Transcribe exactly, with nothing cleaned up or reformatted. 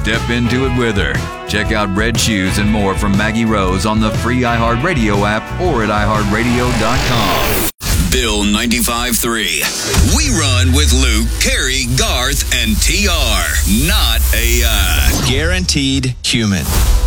Step into it with her. Check out Red Shoes and more from Maggie Rose on the free iHeartRadio app or at i heart radio dot com. Bill ninety-five point three. We run with Luke, Carrie, Garth, and T R. Not A I. Guaranteed human.